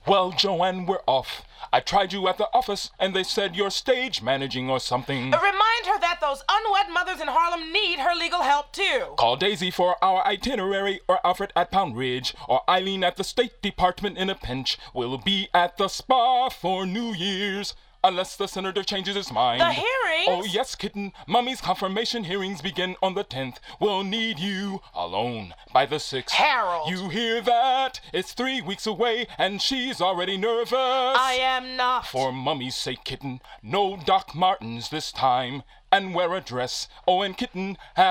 Well, Joanne, we're off. I tried you at the office, and they said you're stage managing or something. Remind her that those unwed mothers in Harlem need her legal help, too. Call Daisy for our itinerary, or Alfred at Pound Ridge, or Eileen at the State Department in a pinch. We'll be at the spa for New Year's, unless the senator changes his mind. The hearings? Oh, yes, kitten. Mummy's confirmation hearings begin on the 10th. We'll need you alone by the 6th. Harold. You hear that? It's 3 weeks away, and she's already nervous. I am not. For Mummy's sake, kitten, no Doc Martens this time. And wear a dress. Oh, and kitten, have